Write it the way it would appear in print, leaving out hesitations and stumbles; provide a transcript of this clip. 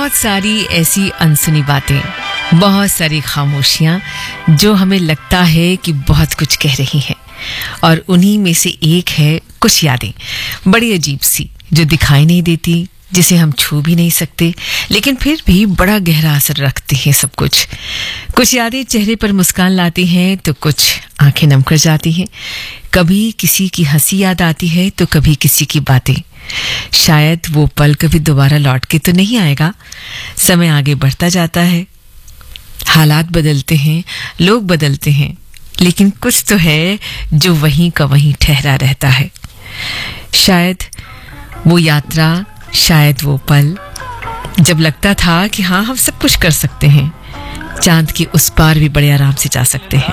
बहुत सारी ऐसी अनसुनी बातें, बहुत सारी खामोशियां जो हमें लगता है कि बहुत कुछ कह रही हैं, और उन्हीं में से एक है कुछ यादें, बड़ी अजीब सी, जो दिखाई नहीं देती, जिसे हम छू भी नहीं सकते, लेकिन फिर भी बड़ा गहरा असर रखती हैं सब कुछ। कुछ यादें चेहरे पर मुस्कान लाती हैं तो कुछ आंखें नम कर जाती हैं। कभी किसी की हंसी याद आती है तो कभी किसी की बातें। शायद वो पल कभी दोबारा लौट के तो नहीं आएगा। समय आगे बढ़ता जाता है, हालात बदलते हैं, लोग बदलते हैं, लेकिन कुछ तो है जो वहीं का वहीं ठहरा रहता है। शायद वो यात्रा, शायद वो पल जब लगता था कि हाँ, हम सब कुछ कर सकते हैं, चांद के उस पार भी बड़े आराम से जा सकते हैं।